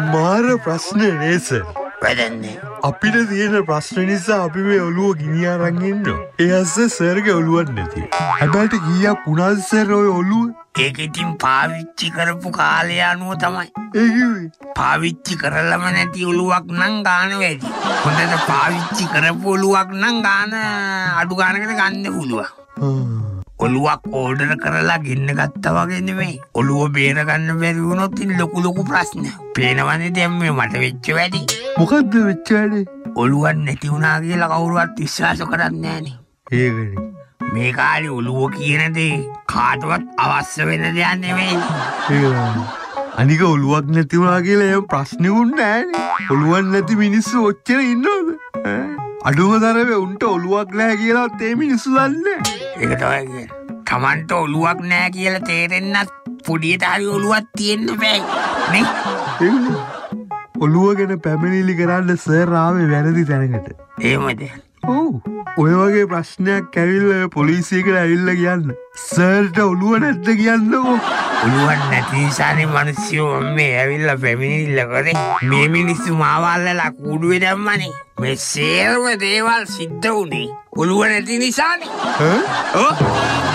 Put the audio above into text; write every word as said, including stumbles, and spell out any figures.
මාර ප්‍රශ්නේ නේද සර්? වැඩන්නේ. අපිට තියෙන ප්‍රශ්න නිසා අපි මේ ඔළුව ගිනි අරන් ඉන්නවා. ඒ ඇස්සේ සර්ගේ ඔළුවක් නැති. හැබැයි කීයක් වුණාද සර් ඔය ඔළුව? ඒක ඉතින් පාවිච්චි කරපු කාලය අනුව තමයි. ඒ කිව්වේ පාවිච්චි කරලම නැති ඔළුවක් නම් ගාන වැඩි. හොඳට පාවිච්චි කරපු ඔළුවක් නම් ගාන අඩු ගානකට ගන්න පුළුවන්. ඔළුවක් ඕඩර් කරලා ගෙන්න ගත්තා වගේ නෙමෙයි. ඔළුව බේර ගන්න බැරි වුණොත් ඉතින් ලොකු ලොකු ප්‍රශ්න. පේනවනේ දැන් මේ මට වෙච්ච වැඩි. මොකද්ද වෙච්ච වැඩි? ඔළුවක් නැති වුණා කියලා කවුරුවත් විශ්වාස කරන්නේ නැහනේ. ඒකනේ. මේ කාලේ ඔළුව කියන දේ කාටවත් අවශ්‍ය වෙන දෙයක් නෙමෙයි. ඒකනේ. අනික ඔළුවක් නැති වුණා කියලා එහෙම ප්‍රශ්නෙකුත් නැහැනේ. ඔළුවක් නැති මිනිස්සු ඔච්චර ඉන්නවද? අඩුම තරමේ උන්ට ඔළුවක් නැහැ කියලාත් ඒ මිනිස්සු දන්නේ නැහැ. ඒක තමයි කියන්නේ. Tamanට ඔළුවක් නැහැ කියලා තේරෙන්නත් පොඩියට හරි ඔළුවක් තියෙන්න බෑ. නේ? ඔළුව ගැන පැමිණිලි කරන්න සර් ආවේ වැරදි තැනකට. එහෙමද? ඔව්. ඔය වගේ ප්‍රශ්නයක් ඇවිල්ලා පොලිසියකට ඇවිල්ලා කියන්න. සර්ට ඔළුව නැද්ද කියන්නකෝ. ඔළුවක් නැති නිසානේ මිනිස්සු මේ ඇවිල්ලා පැමිණිල්ල කරේ. මේ මිනිස්සු මාවල්ලලා කූඩුවේ දැම්මනේ. මේ සේරම දේවල් සිද්ධ වුණේ ඔළුව නැති නිසානේ. ඈ? ඔව්.